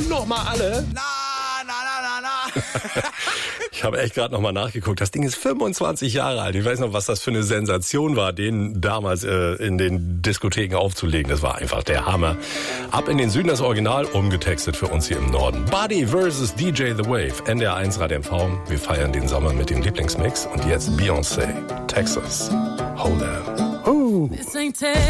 und nochmal alle. Na. Ich habe echt gerade nochmal nachgeguckt. Das Ding ist 25 Jahre alt. Ich weiß noch, was das für eine Sensation war, den damals in den Diskotheken aufzulegen. Das war einfach der Hammer. Ab in den Süden das Original, umgetextet für uns hier im Norden. Buddy vs. DJ The Wave. NDR1 Rad MV. Wir feiern den Sommer mit dem Lieblingsmix. Und jetzt Beyoncé, Texas. Hold on.